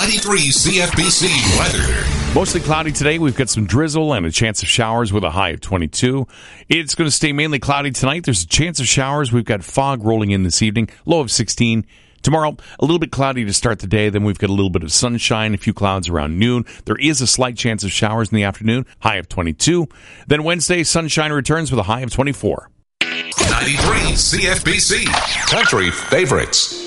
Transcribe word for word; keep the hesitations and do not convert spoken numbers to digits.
ninety-three C F B C weather. Mostly cloudy today. We've got some drizzle and a chance of showers with a high of twenty-two. It's going to stay mainly cloudy tonight. There's a chance of showers. We've got fog rolling in this evening, low of sixteen. Tomorrow, a little bit cloudy to start the day. Then we've got a little bit of sunshine, a few clouds around noon. There is a slight chance of showers in the afternoon, high of twenty-two. Then Wednesday, sunshine returns with a high of twenty-four. ninety-three C F B C, country favorites.